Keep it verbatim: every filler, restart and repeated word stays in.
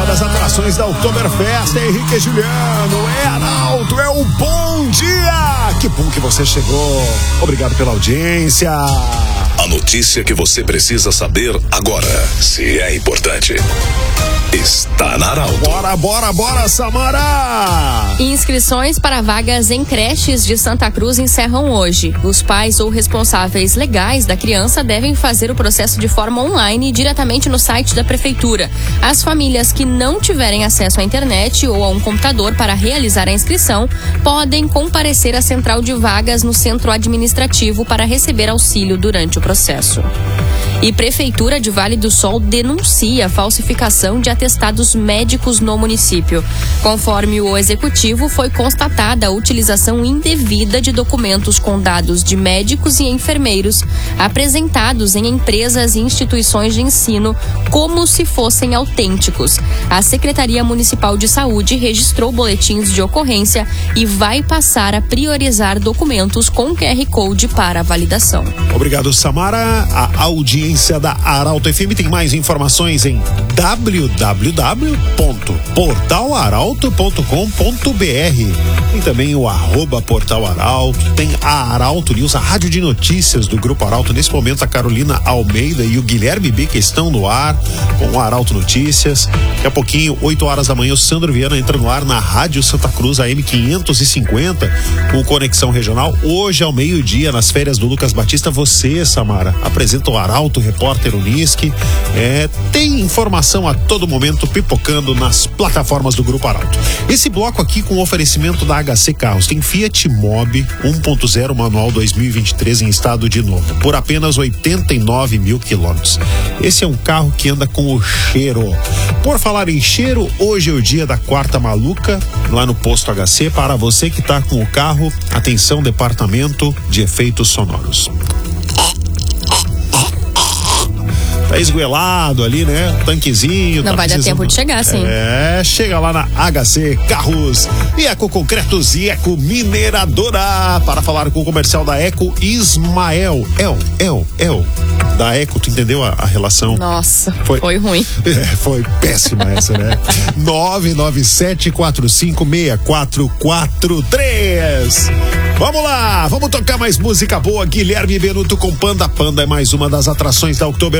uma das atrações da Oktoberfest. É Henrique e Juliano, é Arauto, é o bom dia. Que bom que você chegou. Obrigado pela audiência. A notícia que você precisa saber agora, se é importante, está na Arauto. Bora, bora, bora, Samara! Inscrições para vagas em creches de Santa Cruz encerram hoje. Os pais ou responsáveis legais da criança devem fazer o processo de forma online diretamente no site da prefeitura. As famílias que não tiverem acesso à internet ou a um computador para realizar a inscrição podem comparecer à central de vagas no centro administrativo para receber auxílio durante o processo. E Prefeitura de Vale do Sol denuncia falsificação de atestados médicos no município. Conforme o executivo, foi constatada a utilização indevida de documentos com dados de médicos e enfermeiros apresentados em empresas e instituições de ensino como se fossem autênticos. A Secretaria Municipal de Saúde registrou boletins de ocorrência e vai passar a priorizar documentos com Q R Code para validação. Obrigado, Samara. A audiência da Arauto F M tem mais informações em w w w ponto portal arauto ponto com ponto b r. Tem também o arroba Portal Arauto, tem a Arauto News, a rádio de notícias do Grupo Arauto. Nesse momento, a Carolina Almeida e o Guilherme Bica estão no ar com o Arauto Notícias. Daqui a pouquinho, oito horas da manhã, o Sandro Viana entra no ar na Rádio Santa Cruz, A M quinhentos e cinquenta, com Conexão Regional. Hoje, ao meio-dia, nas férias do Lucas Batista, você, Samara, apresenta o Arauto Repórter Unisque. É, tem informação a todo momento pipocando nas plataformas do Grupo Arauto. Esse bloco aqui com oferecimento da H C Carros tem Fiat Mobi um ponto zero manual dois mil e vinte e três em estado de novo, por apenas oitenta e nove mil quilômetros. Esse é um carro que anda com o cheiro. Por falar em cheiro, hoje é o dia da quarta maluca lá no posto H C. Para você que tá com o carro, atenção, departamento de efeitos sonoros. Tá esguelado ali, né? Tanquezinho. Não tá vai dar tempo de chegar, sim. É, chega lá na H C Carros e Eco Concretos e Eco Mineradora. Para falar com o comercial da Eco, Ismael. El, El, El. Da Eco, tu entendeu a, a relação? Nossa, foi, foi ruim. É, foi péssima essa, né? nove nove sete quatro cinco seis quatro quatro três. Vamos lá, vamos tocar mais música boa. Guilherme Benuto com Panda. Panda é mais uma das atrações da Oktoberfest.